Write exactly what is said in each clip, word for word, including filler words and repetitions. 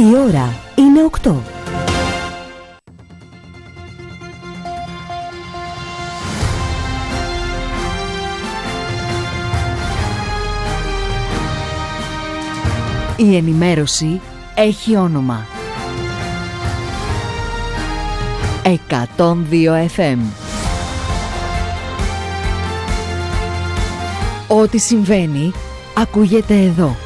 Η ώρα είναι οκτώ. Η ενημέρωση έχει όνομα. εκατόν δύο εφ εμ. Ό,τι συμβαίνει ακούγεται εδώ.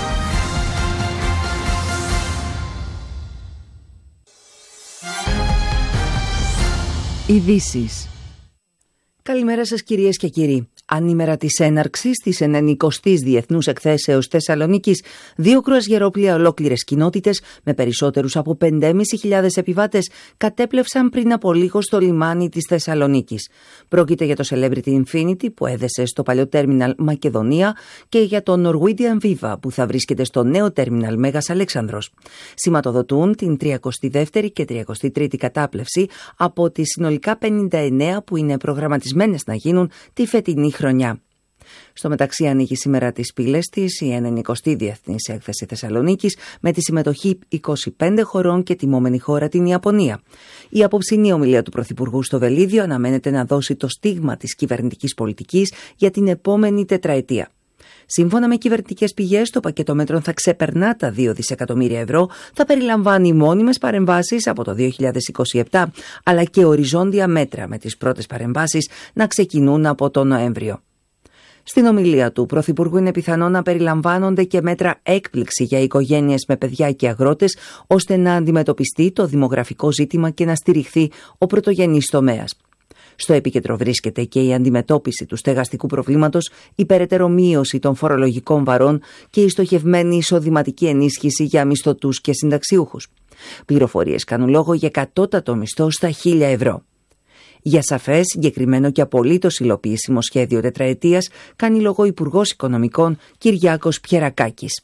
Ειδήσεις. Καλημέρα σας κυρίες και κύριοι. Ανήμερα της έναρξης της ενενηκοστής Διεθνούς Εκθέσεως Θεσσαλονίκης, δύο κρουαζιερόπλοια ολόκληρες κοινότητες με περισσότερους από πέντε χιλιάδες πεντακόσιους επιβάτες κατέπλευσαν πριν από λίγο στο λιμάνι της Θεσσαλονίκης. Πρόκειται για το Celebrity Infinity που έδεσε στο παλιό τέρμιναλ Μακεδονία και για το Norwegian Viva που θα βρίσκεται στο νέο τέρμιναλ Μέγας Αλέξανδρος. Σηματοδοτούν την τριακοστή δεύτερη και τριακοστή τρίτη κατάπλευση από τις συνολικά πενήντα εννέα που είναι προγραμματισμένες να γίνουν τη φετινή χρονιά. Στο μεταξύ ανοίγει σήμερα τις πύλες της η ενενηκοστή Διεθνής Έκθεση Θεσσαλονίκης με τη συμμετοχή είκοσι πέντε χωρών και τιμόμενη χώρα την Ιαπωνία. Η απόψινή ομιλία του Πρωθυπουργού στο Βελίδιο αναμένεται να δώσει το στίγμα της κυβερνητικής πολιτικής για την επόμενη τετραετία. Σύμφωνα με κυβερνητικές πηγές, το πακέτο μέτρων θα ξεπερνά τα δύο δισεκατομμύρια ευρώ, θα περιλαμβάνει μόνιμες παρεμβάσεις από το δύο χιλιάδες είκοσι επτά, αλλά και οριζόντια μέτρα με τις πρώτες παρεμβάσεις να ξεκινούν από τον Νοέμβριο. Στην ομιλία του Πρωθυπουργού είναι πιθανό να περιλαμβάνονται και μέτρα έκπληξη για οικογένειες με παιδιά και αγρότες, ώστε να αντιμετωπιστεί το δημογραφικό ζήτημα και να στηριχθεί ο πρωτογενής τομέας. Στο επίκεντρο βρίσκεται και η αντιμετώπιση του στεγαστικού προβλήματος, η περαιτέρω μείωση των φορολογικών βαρών και η στοχευμένη εισοδηματική ενίσχυση για μισθωτούς και συνταξιούχους. Πληροφορίες κάνουν λόγο για κατώτατο μισθό στα χίλια ευρώ. Για σαφές, συγκεκριμένο και απολύτως υλοποιήσιμο σχέδιο τετραετίας κάνει λόγο ο Υπουργός Οικονομικών Κυριάκος Πιερακάκης.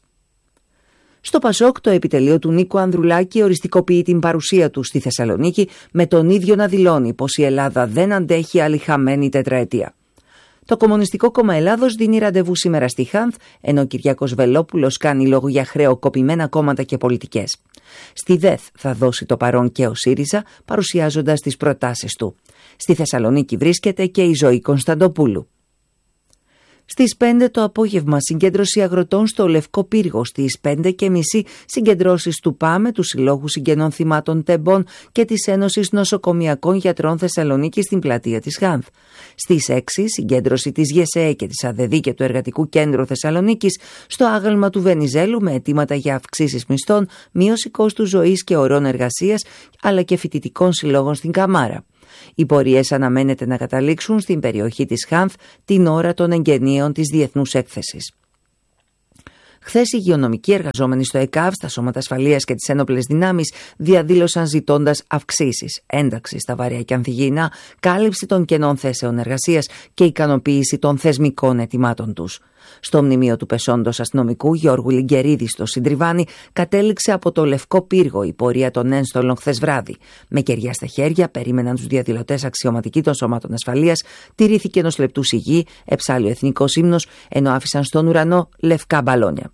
Στο Πασόκ, το επιτελείο του Νίκου Ανδρουλάκη οριστικοποιεί την παρουσία του στη Θεσσαλονίκη με τον ίδιο να δηλώνει πως η Ελλάδα δεν αντέχει άλλη χαμένη τετραετία. Το Κομμουνιστικό Κόμμα Ελλάδος δίνει ραντεβού σήμερα στη Χάνθ, ενώ ο Κυριάκος Βελόπουλος κάνει λόγο για χρεοκοπημένα κόμματα και πολιτικές. Στη ΔΕΘ θα δώσει το παρόν και ο ΣΥΡΙΖΑ, παρουσιάζοντας τις προτάσεις του. Στη Θεσσαλονίκη βρίσκεται και η Ζωή Κωνσταντοπούλου. Στις πέντε το απόγευμα συγκέντρωση αγροτών στο Λευκό Πύργο, στις πέντε και μισή συγκεντρώσεις του ΠΑΜΕ, του Συλλόγου Συγγενών Θυμάτων Τεμπών και της Ένωσης Νοσοκομιακών Γιατρών Θεσσαλονίκη στην πλατεία της Χάνθ. Στις έξι συγκέντρωση της ΓΕΣΕΕ και της ΑΔΕΔΗ και του Εργατικού Κέντρου Θεσσαλονίκης στο άγαλμα του Βενιζέλου με αιτήματα για αυξήσεις μισθών, μείωση κόστου ζωής και ωρών εργασίας, αλλά και φοιτητικών συλλόγων στην Καμάρα. Οι πορείες αναμένεται να καταλήξουν στην περιοχή της Χάνθ την ώρα των εγγενείων της Διεθνούς Έκθεσης. Χθες οι υγειονομικοί εργαζόμενοι στο ΕΚΑΒ, στα Σώματα Ασφαλείας και τις Ένοπλες Δυνάμεις διαδήλωσαν ζητώντας αυξήσεις, ένταξη στα βαριά και ανθυγιεινά, κάλυψη των κενών θέσεων εργασίας και ικανοποίηση των θεσμικών αιτημάτων τους. Στο μνημείο του πεσόντος αστυνομικού Γιώργου Λιγκερίδη στο Συντριβάνι κατέληξε από το Λευκό Πύργο η πορεία των ένστολων χθες βράδυ. Με κεριά στα χέρια περίμεναν τους διαδηλωτές αξιωματικοί των σωμάτων ασφαλείας, τηρήθηκε ενός λεπτού σιγή, εψάλλει ο εθνικός ύμνος, ενώ άφησαν στον ουρανό λευκά μπαλόνια.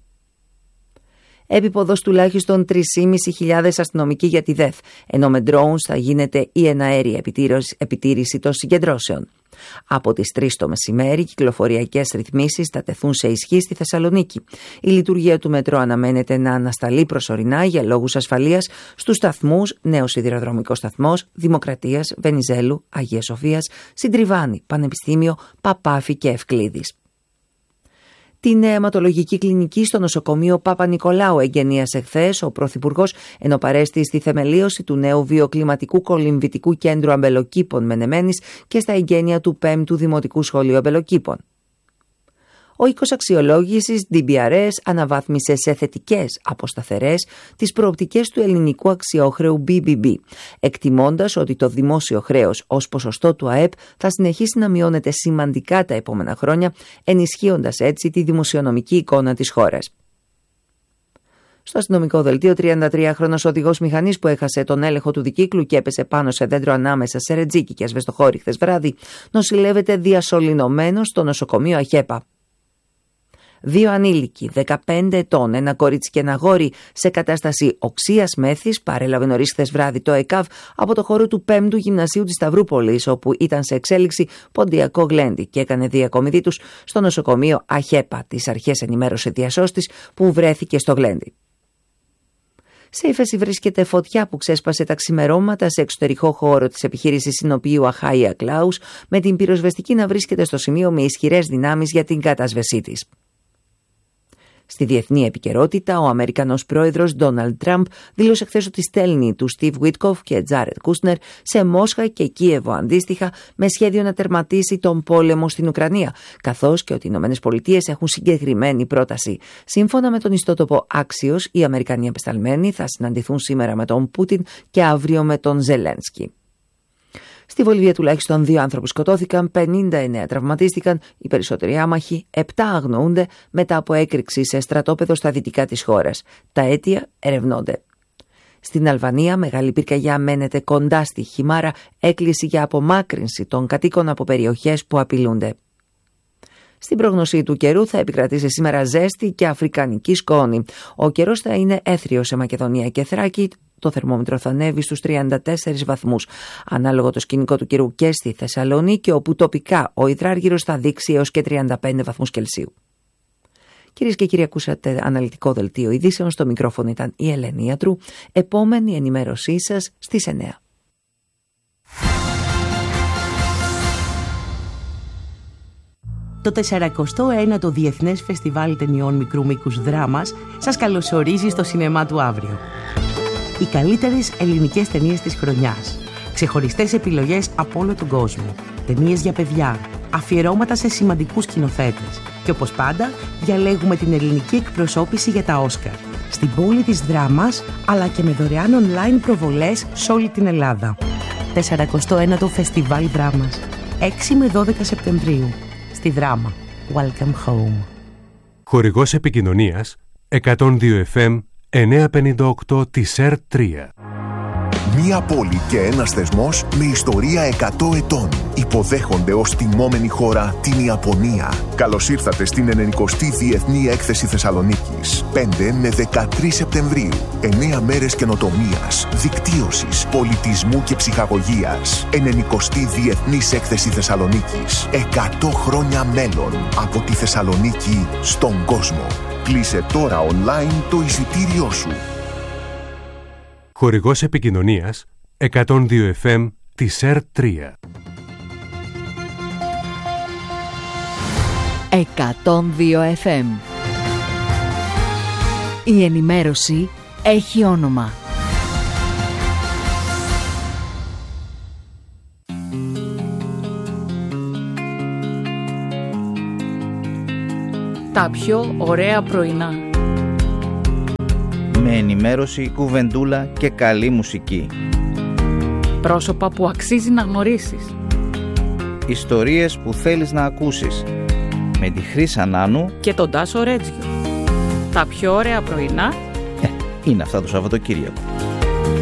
Έπιποδος τουλάχιστον τρεις χιλιάδες πεντακόσιοι αστυνομικοί για τη ΔΕΘ, ενώ με drones θα γίνεται η εναέρια επιτήρηση των συγκεντρώσεων. Από τις τρεις το μεσημέρι, κυκλοφοριακές ρυθμίσεις θα τεθούν σε ισχύ στη Θεσσαλονίκη. Η λειτουργία του μετρό αναμένεται να ανασταλεί προσωρινά για λόγους ασφαλείας στους σταθμούς Νέος Σιδηροδρομικός Σταθμός, Δημοκρατίας, Βενιζέλου, Αγίας Σοφίας, Συντριβάνι, Πανεπιστήμιο, Παπάφη και Ευκλήδης. Την αιματολογική κλινική στο νοσοκομείο Παπα-Νικολάου εγγενίασε χθες ο Πρωθυπουργός, ενώ παρέστη στη θεμελίωση του νέου βιοκλιματικού κολυμβητικού κέντρου αμπελοκήπων Μενεμένης και στα εγγένεια του πέμπτου Δημοτικού Σχολείου Αμπελοκήπων. Ο οίκος αξιολόγησης ντι μπι αρ ες αναβάθμισε σε θετικές από σταθερές τις προοπτικές του ελληνικού αξιόχρεου μπι μπι μπι, εκτιμώντας ότι το δημόσιο χρέος ως ποσοστό του ΑΕΠ θα συνεχίσει να μειώνεται σημαντικά τα επόμενα χρόνια, ενισχύοντας έτσι τη δημοσιονομική εικόνα της χώρας. Στο αστυνομικό δελτίο, τριαντατριάχρονος οδηγός μηχανής που έχασε τον έλεγχο του δικύκλου και έπεσε πάνω σε δέντρο ανάμεσα σε Ρετζίκι και Ασβεστοχώρη χθες βράδυ, νοσηλεύεται διασωληνωμένος στο νοσοκομείο Αχέπα. Δύο ανήλικοι, δεκαπέντε ετών, ένα κορίτσι και ένα αγόρι, σε κατάσταση οξείας μέθης, παρέλαβε νωρίς χθες βράδυ το ΕΚΑΒ από το χώρο του πέμπτου Γυμνασίου της Σταυρούπολης, όπου ήταν σε εξέλιξη ποντιακό γλέντι και έκανε διακομιδή τους στο νοσοκομείο ΑΧΕΠΑ. Τις αρχές ενημέρωσε διασώστης που βρέθηκε στο γλέντι. Σε ύφεση βρίσκεται φωτιά που ξέσπασε τα ξημερώματα σε εξωτερικό χώρο της επιχείρησης συνοποιείου Αχάια Κλάους, με την πυροσβεστική να βρίσκεται στο σημείο με ισχυρές δυνάμεις για την κατάσβεσή της. Στη διεθνή επικαιρότητα, ο Αμερικανός πρόεδρος Ντόναλντ Τραμπ δήλωσε χθες ότι στέλνει τους Στίβ Βίτκοφ και Τζάρετ Κούσνερ σε Μόσχα και Κίεβο αντίστοιχα, με σχέδιο να τερματίσει τον πόλεμο στην Ουκρανία, καθώς και ότι οι Ηνωμένες Πολιτείες έχουν συγκεκριμένη πρόταση. Σύμφωνα με τον ιστότοπο Axios, οι Αμερικανοί απεσταλμένοι θα συναντηθούν σήμερα με τον Πούτιν και αύριο με τον Ζελένσκι. Στη Βολιβία τουλάχιστον δύο άνθρωποι σκοτώθηκαν, πενήντα εννέα τραυματίστηκαν, οι περισσότεροι άμαχοι, επτά αγνοούνται μετά από έκρηξη σε στρατόπεδο στα δυτικά της χώρας. Τα αίτια ερευνώνται. Στην Αλβανία, μεγάλη πυρκαγιά μένεται κοντά στη Χιμάρα, έκκληση για απομάκρυνση των κατοίκων από περιοχές που απειλούνται. Στην πρόγνωση του καιρού θα επικρατήσει σήμερα ζέστη και αφρικανική σκόνη. Ο καιρός θα είναι έθριος σε Μακεδονία και Θράκη. Το θερμόμετρο θα ανέβει στους τριάντα τέσσερις βαθμούς. Ανάλογο το σκηνικό του καιρού και στη Θεσσαλονίκη, όπου τοπικά ο υδράργυρος θα δείξει έως και τριάντα πέντε βαθμούς Κελσίου. Κυρίες και κύριοι, ακούσατε αναλυτικό δελτίο ειδήσεων. Στο μικρόφωνο ήταν η Ελένη Ιατρού. Επόμενη ενημέρωσή σας στις εννέα. Το τεσσαρακοστό ένατο Διεθνές Φεστιβάλ Ταινιών Μικρού Μήκους Δράμας σας καλωσορίζει στο σινεμά του αύριο. Οι καλύτερες ελληνικές ταινίες της χρονιάς. Ξεχωριστές επιλογές από όλο τον κόσμο. Ταινίες για παιδιά. Αφιερώματα σε σημαντικούς σκηνοθέτες. Και όπως πάντα, διαλέγουμε την ελληνική εκπροσώπηση για τα Όσκαρ. Στην πόλη της Δράμας, αλλά και με δωρεάν online προβολές σε όλη την Ελλάδα. τεσσαρακοστό ένατο Φεστιβάλ Δράμας. έξι με δώδεκα Σεπτεμβρίου. Στη Δράμα. Welcome home. Χορηγός επικοινωνίας εκατόν δύο εφ εμ εννιακόσια πενήντα οκτώ της ΕΡ τρία. Μία πόλη και ένας θεσμός με ιστορία εκατό ετών. Υποδέχονται ως τιμόμενη χώρα την Ιαπωνία. Καλώς ήρθατε στην ενενηκοστή Διεθνή Έκθεση Θεσσαλονίκης. πέντε με δεκατρείς Σεπτεμβρίου. εννέα μέρες καινοτομίας, δικτύωσης, πολιτισμού και ψυχαγωγίας. ενενηκοστή Διεθνής Έκθεση Θεσσαλονίκης. εκατό χρόνια μέλλον από τη Θεσσαλονίκη στον κόσμο. Κλείσε τώρα online το εισιτήριό σου. Χορηγός επικοινωνίας εκατόν δύο εφ εμ της ΕΡ τρία. εκατόν δύο εφ εμ. Η ενημέρωση έχει όνομα. Τα πιο ωραία πρωινά. Με ενημέρωση, κουβεντούλα και καλή μουσική. Πρόσωπα που αξίζει να γνωρίσεις. Ιστορίες που θέλεις να ακούσεις. Με τη Χρύσα Νάνου και τον Τάσο Ρέτζιο. Τα πιο ωραία πρωινά ε, είναι αυτά το Σαββατοκύριακο.